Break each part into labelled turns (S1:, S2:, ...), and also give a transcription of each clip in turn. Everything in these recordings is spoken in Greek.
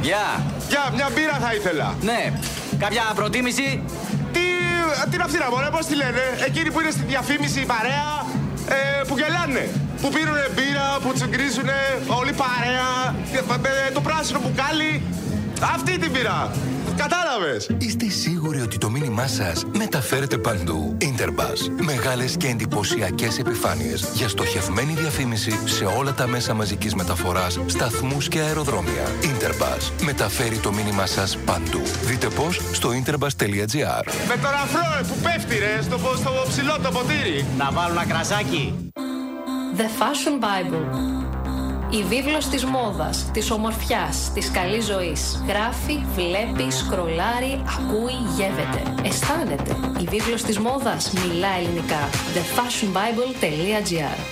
S1: Γεια!
S2: Γεια, μια μπύρα θα ήθελα.
S1: Ναι, κάποια προτίμηση?
S2: Τι να φτύρα, μωρέ, πώς τη λένε? Εκείνοι που είναι στη διαφήμιση η παρέα, που γελάνε. Που πίνουνε μπύρα, που τσιγκρίζουνε, όλη παρέα. Το πράσινο μπουκάλι. Αυτή την μπύρα. Κατάλαβες?
S3: Είστε σίγουροι ότι το μήνυμά σας μεταφέρεται παντού? Interbus. Μεγάλες και εντυπωσιακές επιφάνειες για στοχευμένη διαφήμιση σε όλα τα μέσα μαζικής μεταφοράς, σταθμούς και αεροδρόμια. Interbus. Μεταφέρει το μήνυμά σας παντού. Δείτε πώς στο interbus.gr.
S2: Με τον αφρό που πέφτει ρε, στο ψηλό το ποτήρι.
S1: Να βάλω ένα κρασάκι.
S4: The Fashion Bible. Η βίβλος της μόδας, της ομορφιάς, της καλής ζωής. Γράφει, βλέπει, σκρολάρει, ακούει, γεύεται. Αισθάνεται. Η βίβλος της μόδας μιλά ελληνικά. thefashionbible.gr.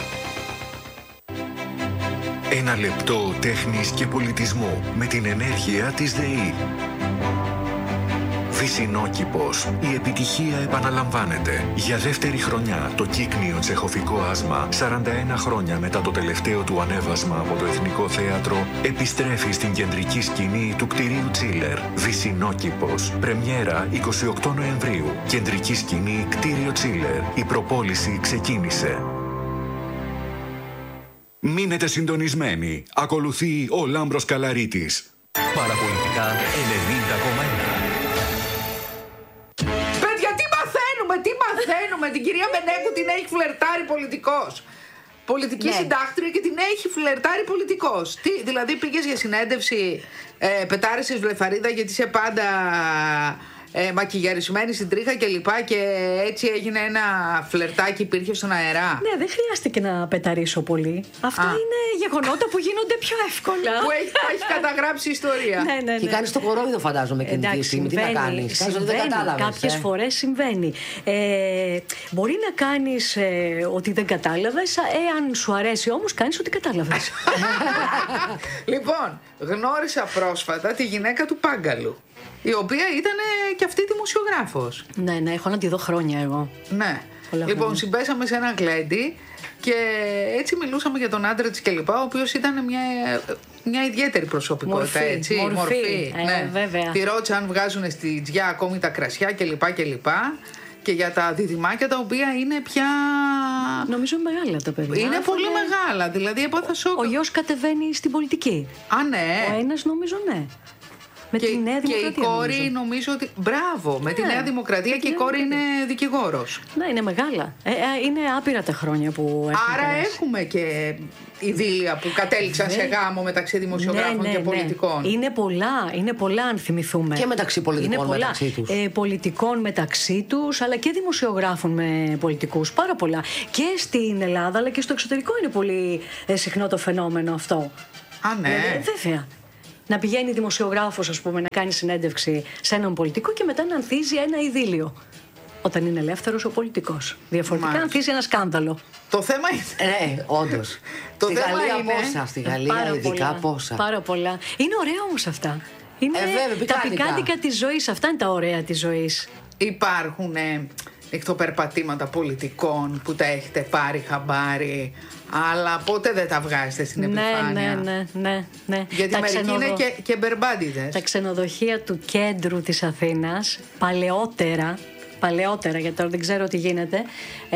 S5: Ένα λεπτό τέχνης και πολιτισμού με την ενέργεια της ΔΕΗ. Βυσσινόκηπος. Η επιτυχία επαναλαμβάνεται. Για δεύτερη χρονιά το κύκνιο τσεχοφικό άσμα, 41 χρόνια μετά το τελευταίο του ανέβασμα από το Εθνικό Θέατρο, επιστρέφει στην κεντρική σκηνή του κτηρίου Τσίλερ. Βυσσινόκηπος. Πρεμιέρα 28 Νοεμβρίου. Κεντρική σκηνή κτίριο Τσίλερ. Η προπόληση ξεκίνησε. Μείνετε συντονισμένοι. Ακολουθεί ο Λάμπρος Καλαρίτης.
S3: Παραπολιτικά 90,1.
S6: Τι μαθαίνουμε, την κυρία Μενέκου την έχει φλερτάρει πολιτικός. Πολιτική συντάκτρια και την έχει φλερτάρει πολιτικός. Τι, δηλαδή πήγες για συνέντευξη, πετάρισες βλεφαρίδα γιατί είσαι πάντα μακιγιαρισμένη στην τρίχα και λοιπά και έτσι έγινε ένα φλερτάκι, υπήρχε στον αερά.
S7: Ναι, δεν χρειάστηκε να πεταρίσω πολύ. Αυτά είναι γεγονότα που γίνονται πιο εύκολα.
S6: Που έχει καταγράψει ιστορία.
S7: Ναι.
S8: Και κάνεις το κορόιδο, φαντάζομαι, εκείνη τη στιγμή. Τι να κάνεις?
S7: Κάποιες φορές συμβαίνει. Μπορεί να κάνεις ότι δεν κατάλαβες, αν σου αρέσει όμως κάνεις ότι κατάλαβες.
S6: Λοιπόν, γνώρισα πρόσφατα τη γυναίκα του Πάγκαλου, η οποία ήταν και αυτή δημοσιογράφος.
S7: Ναι, έχω να τη δω χρόνια εγώ.
S6: Ναι. Λοιπόν, συμπέσαμε σε έναν γλέντι και έτσι μιλούσαμε για τον άντρα της κλπ. Ο οποίος ήταν μια ιδιαίτερη προσωπικότητα. Μορφή.
S7: Ναι. Βέβαια.
S6: Τη ρώτησα αν βγάζουν στη τζιά ακόμη τα κρασιά κλπ. Και για τα διδυμάκια τα οποία είναι πια.
S7: Νομίζω μεγάλα τα παιδιά.
S6: Είναι πολύ μεγάλα. Δηλαδή, έπαθα σοκ.
S7: Ο γιος κατεβαίνει στην πολιτική.
S6: Α, ναι.
S7: Ο ένας νομίζω ναι. Με τη Νέα Δημοκρατία.
S6: Και η κόρη νομίζω ότι. Μπράβο, με τη Νέα Δημοκρατία και η κόρη είναι δικηγόρος.
S7: Ναι, είναι μεγάλα. Είναι άπειρα τα χρόνια που έχουν.
S6: Άρα έχουμε και ειδήλια που κατέληξαν σε γάμο μεταξύ δημοσιογράφων και πολιτικών.
S7: Είναι πολλά αν θυμηθούμε.
S8: Και μεταξύ πολιτικών μεταξύ τους.
S7: Πολιτικών μεταξύ τους, αλλά και δημοσιογράφων με πολιτικούς. Πάρα πολλά. Και στην Ελλάδα αλλά και στο εξωτερικό είναι πολύ συχνό το φαινόμενο αυτό.
S6: Α, ναι.
S7: Βέβαια. Να πηγαίνει δημοσιογράφος, ας πούμε, να κάνει συνέντευξη σε έναν πολιτικό και μετά να ανθίζει ένα ειδήλιο. Όταν είναι ελεύθερος ο πολιτικός. Διαφορετικά ανθίζει ένα σκάνδαλο.
S6: Το θέμα είναι.
S8: Ναι, όντως. Στη Γαλλία είναι... πόσα, στη Γαλλία ειδικά πόσα.
S7: Πάρα πολλά. Είναι ωραία όμως αυτά. Είναι τα πικάντικα της ζωής. Αυτά είναι τα ωραία της ζωής.
S6: Υπάρχουν εκτοπερπατήματα πολιτικών που τα έχετε πάρει χαμπάρι, αλλά πότε δεν τα βγάζετε στην επιφάνεια.
S7: Ναι.
S6: Γιατί μερικοί είναι και μπερμπάντιδες.
S7: Τα ξενοδοχεία του κέντρου της Αθήνας, παλαιότερα, γιατί τώρα δεν ξέρω τι γίνεται,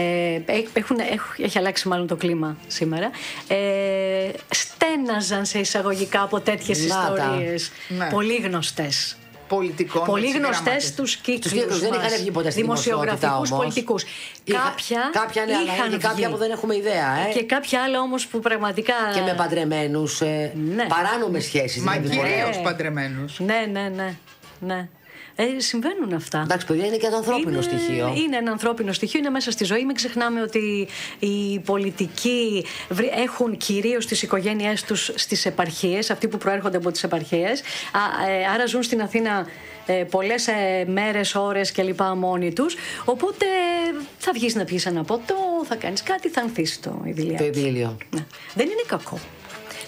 S7: έχει αλλάξει μάλλον το κλίμα σήμερα, στέναζαν σε εισαγωγικά από τέτοιες ιστορίες. Ναι. Πολύ γνωστές.
S6: Πολιτικών.
S7: Πολύ γνωστές στους κύκλους
S8: δεν είχαν βγει ποτέ στη
S7: δημοσιογραφικούς πολιτικούς.
S8: Κάποια ναι, αλλά είναι κάποια που δεν έχουμε ιδέα.
S7: Και κάποια άλλα όμως που πραγματικά.
S8: Και με παντρεμένους, παράνομες σχέσεις.
S6: Μα κυρίως παντρεμένους.
S7: Ναι. Συμβαίνουν αυτά.
S8: Εντάξει, παιδιά, είναι και ένα ανθρώπινο στοιχείο.
S7: Είναι ένα ανθρώπινο στοιχείο, είναι μέσα στη ζωή. Μην ξεχνάμε ότι οι πολιτικοί έχουν κυρίως τις οικογένειές τους στις επαρχίες, αυτοί που προέρχονται από τις επαρχίες. Άρα ζουν στην Αθήνα πολλές μέρες, ώρες κλπ. Μόνοι τους. Οπότε θα βγεις να πιεις ένα ποτό, θα κάνεις κάτι, θα ανθίσει το ειδήλιο.
S8: Το ειδήλιο.
S7: Ναι. Δεν είναι κακό.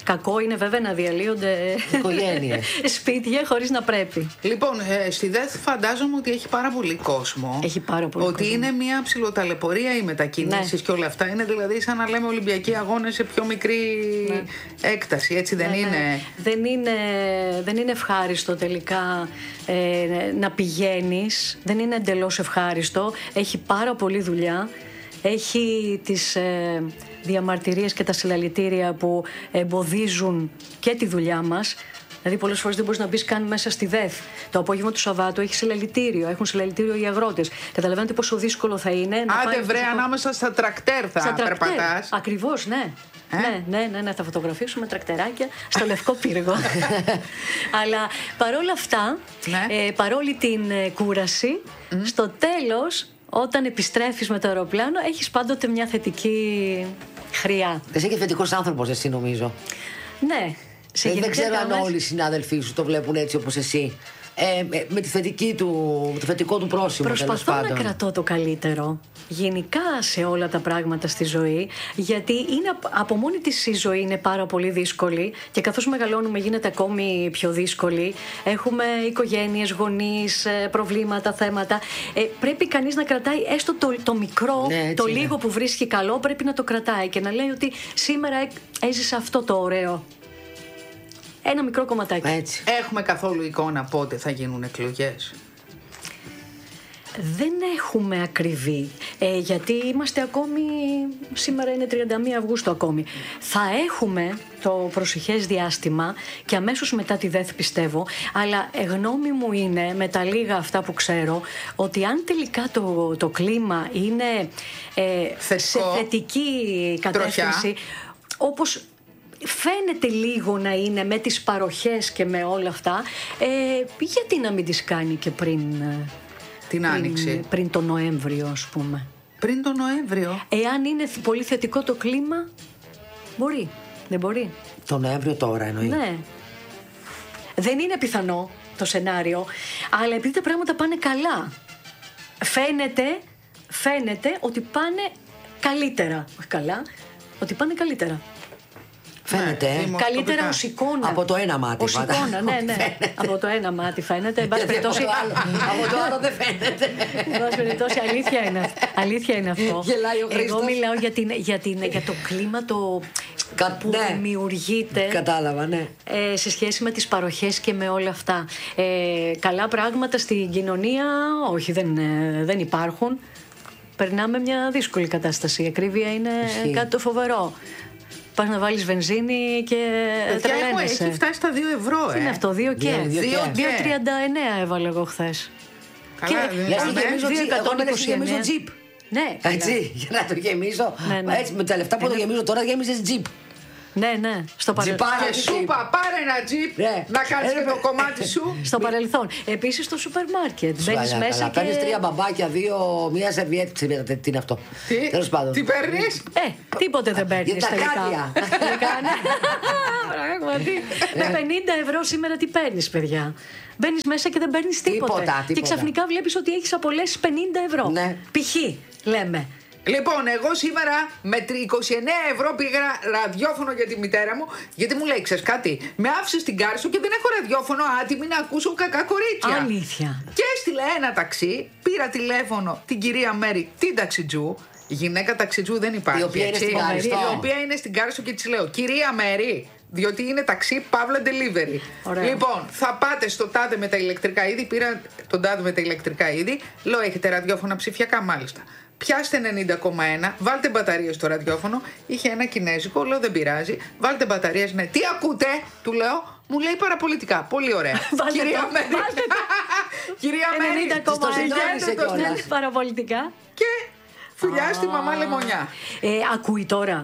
S7: Κακό είναι βέβαια να διαλύονται σπίτια χωρίς να πρέπει.
S6: Λοιπόν, στη ΔΕΘ φαντάζομαι ότι έχει πάρα πολύ κόσμο.
S7: Έχει πάρα πολύ κόσμο.
S6: Ότι είναι μια ψιλοταλαιπωρία οι μετακινήσεις και όλα αυτά. Είναι δηλαδή σαν να λέμε Ολυμπιακοί αγώνες σε πιο μικρή έκταση. Έτσι δεν είναι?
S7: Δεν είναι ευχάριστο τελικά να πηγαίνεις. Δεν είναι εντελώς ευχάριστο. Έχει πάρα πολλή δουλειά. Έχει τις διαμαρτυρίες και τα συλλαλητήρια που εμποδίζουν και τη δουλειά μας. Δηλαδή, πολλές φορές δεν μπορείς να μπεις καν μέσα στη ΔΕΘ. Το απόγευμα του Σαββάτου έχει συλλαλητήριο. Έχουν συλλαλητήριο οι αγρότες. Καταλαβαίνετε πόσο δύσκολο θα είναι.
S6: Άντε βρε, ανάμεσα στα τρακτέρ θα περπατάς.
S7: Ακριβώς, ναι. Ναι, θα φωτογραφίσουμε τρακτεράκια στο Λευκό Πύργο. Αλλά παρόλα αυτά, παρόλη την κούραση, στο τέλος, όταν επιστρέφεις με το αεροπλάνο, έχεις πάντοτε μια θετική χρειά.
S8: Εσύ και θετικός άνθρωπος, εσύ νομίζω.
S7: Ναι.
S8: Δεν ξέρω αν όλοι οι συνάδελφοί σου το βλέπουν έτσι όπως εσύ. Με το θετικό του πρόσημο.
S7: Προσπαθώ να κρατώ το καλύτερο γενικά σε όλα τα πράγματα στη ζωή, γιατί από μόνη της η ζωή είναι πάρα πολύ δύσκολη και καθώς μεγαλώνουμε γίνεται ακόμη πιο δύσκολη. Έχουμε οικογένειες, γονείς, προβλήματα, θέματα. Πρέπει κανείς να κρατάει έστω το μικρό, το λίγο που βρίσκει καλό, πρέπει να το κρατάει και να λέει ότι σήμερα έζησα αυτό το ωραίο. Ένα μικρό κομματάκι.
S8: Έτσι.
S6: Έχουμε καθόλου εικόνα πότε θα γίνουν εκλογές?
S7: Δεν έχουμε ακριβή, γιατί είμαστε ακόμη, σήμερα είναι 31 Αυγούστου ακόμη. Θα έχουμε το προσεχές διάστημα και αμέσως μετά τη ΔΕΘ πιστεύω, αλλά γνώμη μου είναι με τα λίγα αυτά που ξέρω ότι αν τελικά το κλίμα είναι σε θετική κατεύθυνση, όπως φαίνεται λίγο να είναι με τις παροχές και με όλα αυτά, γιατί να μην τις κάνει και πριν
S6: την Άνοιξη,
S7: πριν τον Νοέμβριο, ας πούμε.
S6: Πριν τον Νοέμβριο?
S7: Εάν είναι πολύ θετικό το κλίμα, μπορεί. Δεν μπορεί?
S8: Το Νοέμβριο τώρα εννοεί.
S7: Ναι. Δεν είναι πιθανό το σενάριο, αλλά επειδή τα πράγματα πάνε καλά, φαίνεται ότι πάνε καλύτερα. Όχι καλά, ότι πάνε καλύτερα.
S8: Φαίνεται.
S7: Καλύτερα ως εικόνα.
S8: Από το ένα μάτι.
S7: Ως εικόνα, ναι. Από το ένα μάτι φαίνεται.
S8: Από το άλλο δεν φαίνεται.
S7: Εν πάση περιπτώσει, αλήθεια είναι αυτό. Εγώ μιλάω για το κλίμα που δημιουργείται.
S8: Κατάλαβα, ναι.
S7: Σε σχέση με τις παροχές και με όλα αυτά. Καλά πράγματα στην κοινωνία, όχι, δεν υπάρχουν. Περνάμε μια δύσκολη κατάσταση. Η ακρίβεια είναι κάτι το φοβερό. Πας να βάλεις βενζίνη και τρελαίνεσαι.
S6: Έχει φτάσει στα 2 ευρώ.
S7: Είναι αυτό, 2 και. 2,39 έβαλε εγώ χθες.
S8: Καλά, και γεμίζω τζιπ.
S7: Ναι.
S8: Έτσι, για να το γεμίσω. Έτσι, με τα λεφτά που το γεμίζω τώρα γέμιζες τζιπ.
S7: Ναι, στο παρελθόν.
S6: Και σου είπα, πάρε ένα τζιπ να κάνεις και το κομμάτι σου.
S7: Στο παρελθόν. Επίσης στο σούπερ μάρκετ. Μπαίνεις μέσα και
S8: παίρνεις 3 μπαμπάκια, μία σερβιέτ. Ξέρετε τι είναι αυτό?
S6: Τέλος πάντων. Τι παίρνεις?
S7: Τίποτε δεν παίρνεις τελικά. Πράγματι. Με 50 ευρώ σήμερα τι παίρνεις, παιδιά? Μπαίνεις μέσα και δεν παίρνεις τίποτα. Και ξαφνικά βλέπεις ότι έχεις απολέσει 50 ευρώ. Π.χ. λέμε.
S6: Λοιπόν, εγώ σήμερα με 29 ευρώ πήγα ραδιόφωνο για τη μητέρα μου, γιατί μου λέει, ξέρεις κάτι, με άφησε στην Κάρσο και δεν έχω ραδιόφωνο άτιμη να ακούσω κακά κορίτσια.
S7: Αλήθεια.
S6: Και έστειλε ένα ταξί, πήρα τηλέφωνο την κυρία Μέρη, την ταξιτζού. Γυναίκα ταξιτζού δεν υπάρχει.
S8: Η οποία είναι στην Κάρσο.
S6: Η οποία είναι στην Κάρσο και της λέω, κυρία Μέρη, διότι είναι ταξί παύλα delivery.
S7: Ωραία.
S6: Λοιπόν, θα πάτε στο τάδε με τα ηλεκτρικά είδη. Πήρα τον τάδε με τα ηλεκτρικά είδη. Λέω, έχετε ραδιόφωνα ψηφιακά? Μάλιστα. Πιάστε 90,1, βάλτε μπαταρίες στο ραδιόφωνο. Είχε ένα κινέζικο, λέω δεν πειράζει. Βάλτε μπαταρίες, ναι. Τι ακούτε, του λέω. Μου λέει παραπολιτικά. Πολύ ωραία. Κυρία Μέρη. Κυρία Μέρη.
S7: 90,1 παραπολιτικά.
S6: Και φιλιά στη μαμά Λεμονιά.
S7: Ακούει τώρα?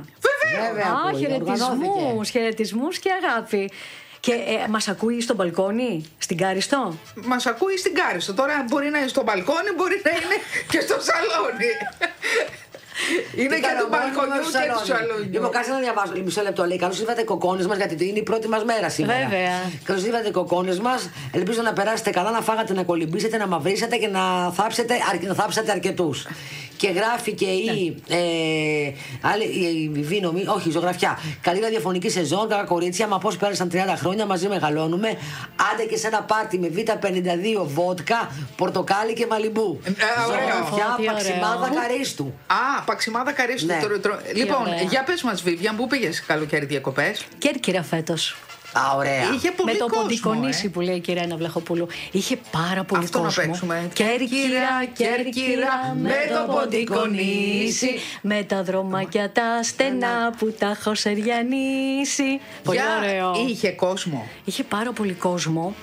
S6: Βέβαια.
S7: Χαιρετισμούς και αγάπη. Και μας ακούει στο μπαλκόνι, στην Κάριστο?
S6: Μας ακούει στην Κάριστο. Τώρα μπορεί να είναι στο μπαλκόνι, μπορεί να είναι και στο σαλόνι. Είναι και του μπαλκονιού και του σαλονιού.
S8: Λοιπόν, κάτσε να διαβάσω. Μισό λεπτό. Λέει: καλώς ήρθατε οι κοκκόνες μας, γιατί είναι η πρώτη μας μέρα σήμερα.
S7: Βέβαια.
S8: Καλώς ήρθατε οι κοκκόνες μας. Ελπίζω να περάσετε καλά, να φάγατε, να κολυμπήσετε, να μαυρίσετε και να θάψετε αρκετούς. Και γράφει και η Βίνομη, όχι, η ζωγραφιά. Καλή ραδιοφωνική σεζόν, καλά κορίτσια. Μα πώς πέρασαν 30 χρόνια, μαζί μεγαλώνουμε. Άντε και σε ένα πάρτι με Β52 βότκα, πορτοκάλι και μαλιμπού. Ζωγραφιά Παξιμάδα Καρίστου.
S6: Α, Παξιμάδα Καρίστου.
S8: Ναι.
S6: Λοιπόν, για πες μας, Βίβιαν, πού πήγες καλοκαίρι διακοπές?
S7: Κέρκυρα φέτος.
S8: Α, ωραία.
S6: Είχε πολύ
S7: Με το
S6: κόσμο,
S7: ποντικονίσι που λέει η κυρία Ένα Βλαχοπούλου. Είχε πάρα πολύ
S6: Αυτό
S7: κόσμο.
S6: να παίξουμε.
S7: Κέρκυρα, με το ποντικονίσι. Με τα δρομάκια τα στενά που τα έχω σεριανίσει. Πολύ ωραίο.
S6: Είχε κόσμο.
S7: Είχε πάρα πολύ κόσμο.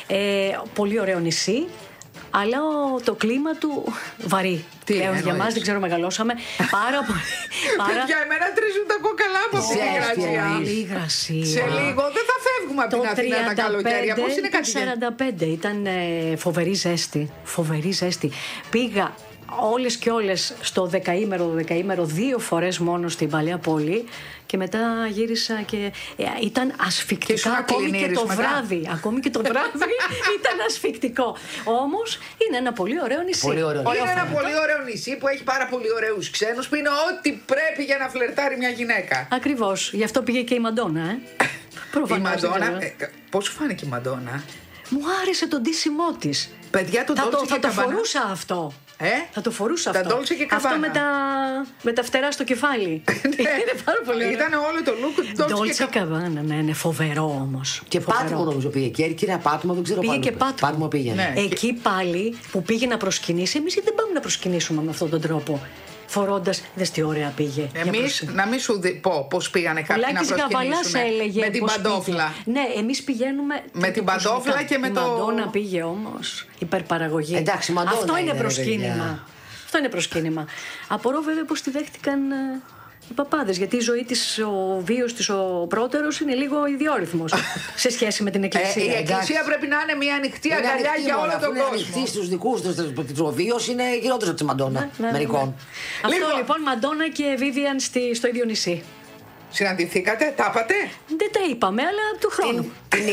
S7: Πολύ ωραίο νησί. Αλλά το κλίμα του βαρύ. Πλέον για μας, δεν ξέρω, μεγαλώσαμε. Πάρα πολύ.
S6: Για εμένα τρίζουν τα κόκαλά από αυτή τη υγρασία.
S7: Πολύ υγρασία.
S6: Σε λίγο δεν θα φεύγουμε από την Αθήνα τα καλοκαίρια. Πώς είναι κάτι?
S7: 45 ήταν φοβερή ζέστη. Φοβερή ζέστη. Πήγα όλες και όλες στο δεκαήμερο 2 φορές μόνο στην Παλαιά Πόλη. Και μετά γύρισα και ήταν ασφικτικά ακόμη και το βράδυ. Ακόμη και το βράδυ ήταν ασφικτικό. Όμως είναι ένα πολύ ωραίο νησί.
S8: Πολύ ωραίο.
S6: Είναι ένα πολύ ωραίο νησί που έχει πάρα πολύ ωραίους ξένους, που είναι ό,τι πρέπει για να φλερτάρει μια γυναίκα.
S7: Ακριβώς. Γι' αυτό πήγε και η Μαντόνα, Προφανώς.
S6: Η Μαντόνα. Πώς σου φάνηκε η Μαντόνα?
S7: Μου άρεσε το ντύσιμό της.
S6: Παιδιά, τον Dolce
S7: θα
S6: και
S7: το
S6: Gabbana.
S7: φορούσα αυτό. Θα το φορούσα
S6: Τα
S7: αυτό.
S6: Dolce και
S7: Αυτό
S6: Gabbana.
S7: με τα φτερά στο κεφάλι. Είναι πάρα πολύ ωραίο.
S6: Ήταν όλο το look του Dolce και
S7: Dolce Gabbana, ναι, είναι φοβερό όμως.
S8: Και Πάτμο νομίζω πήγε. Κέρκυρα, Πάτμο, δεν ξέρω.
S7: Πήγε και Πάτμο.
S8: πήγαινε.
S6: Ναι.
S7: Εκεί πάλι που πήγε να προσκυνήσει, εμείς δεν πάμε να προσκυνήσουμε με αυτόν τον τρόπο. Φορώντας, δες τι ωραία πήγε.
S6: Εμείς, να μην σου πω πώς πήγανε κάποιοι να προσκυνήσουν.
S7: Έλεγε
S6: με την
S7: πώς
S6: παντόφλα.
S7: πήγε. Ναι, εμείς πηγαίνουμε.
S6: Με την παντόφλα και με
S7: η
S6: το.
S7: Η Μαντόνα πήγε όμως. Υπερπαραγωγή.
S8: Εντάξει, Μαντόνα
S7: αυτό είναι
S8: είναι,
S7: προσκύνημα. Αυτό είναι προσκύνημα. Απορώ βέβαια πώς τη δέχτηκαν οι παπάδες. Γιατί η ζωή της, ο βίος της, ο πρώτερος είναι λίγο ιδιόρυθμος σε σχέση με την εκκλησία.
S6: Η εκκλησία πρέπει να είναι μια ανοιχτή αγκαλιά για όλο τον κόσμο.
S8: Ανοιχτή στους δικούς τους. Ο βίος είναι χειρότερος από τη Μαντόνα. Μερικών.
S7: Αυτό λοιπόν, Μαντόνα και Βίβιαν στο ίδιο νησί.
S6: Συναντηθήκατε, τα είπατε?
S7: Δεν τα είπαμε, αλλά του χρόνου.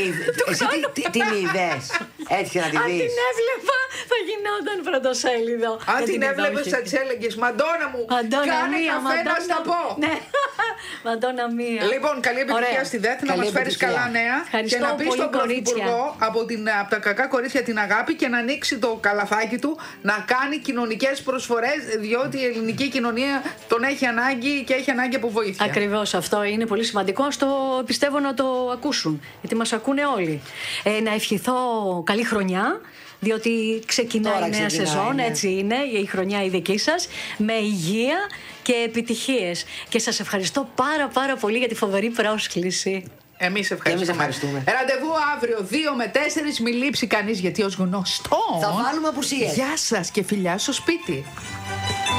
S8: Εσύ την είδες? Έτυχε να τη
S7: Αν
S8: δεις?
S7: την έβλεπα, θα γινόταν πρωτοσέλιδο.
S6: Αν την έβλεπες, θα της έλεγες Μαντόνα μου, κάνε καφέ να στα πω.
S7: Ναι, Μαντόνα μία.
S6: Λοιπόν, καλή επιτυχία στη ΔΕΘ, να μας φέρεις καλά νέα. Και να πεις στον Πρωθυπουργό από τα κακά κορίτσια την αγάπη και να ανοίξει το καλαθάκι του να κάνει κοινωνικές προσφορές, διότι η ελληνική κοινωνία τον έχει ανάγκη και έχει ανάγκη από βοήθεια.
S7: Ακριβώς, αυτό είναι πολύ σημαντικό. Πιστεύω να το ακούσουν, γιατί μας ακούνε όλοι. Να ευχηθώ καλή χρονιά, διότι ξεκινάει η νέα σεζόν,
S8: ναι.
S7: Έτσι είναι, η χρονιά η δική σας, με υγεία και επιτυχίες. Και σας ευχαριστώ πάρα πολύ για τη φοβερή πρόσκληση.
S6: Εμείς ευχαριστούμε. Ραντεβού αύριο 2 με 4, μη λείψει κανείς, γιατί ως γνωστό
S8: θα βάλουμε απουσίες.
S6: Γεια σας και φιλιά στο σπίτι.